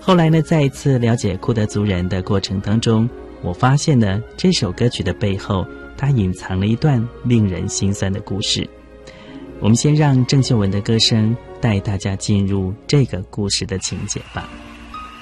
后来呢，在一次了解库德族人的过程当中，我发现呢，这首歌曲的背后，它隐藏了一段令人心酸的故事。我们先让郑秀文的歌声带大家进入这个故事的情节吧。